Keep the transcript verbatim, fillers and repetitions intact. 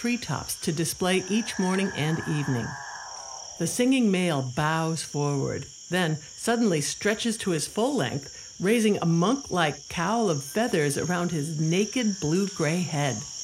treetops to display each morning and evening. The singing male bows forward, then suddenly stretches to his full length, raising a monk-like cowl of feathers around his naked blue-gray head.